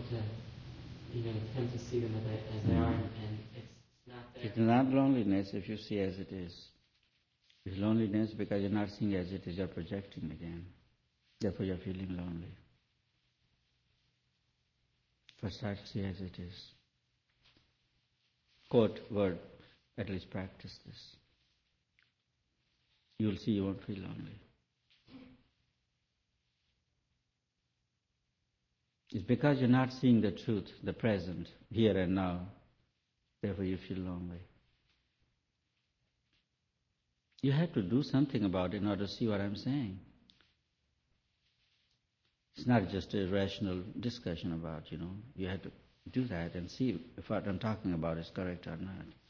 tend to see them as they are, and it's not there. It's not loneliness if you see as it is. It's loneliness because you're not seeing as it is, you're projecting again. Therefore you're feeling lonely. First start to see as it is. Quote word, at least practice this. You'll see you won't feel lonely. It's because you're not seeing the truth, the present, here and now. Therefore you feel lonely. You have to do something about it in order to see what I'm saying. It's not just a rational discussion about, You have to do that and see if what I'm talking about is correct or not.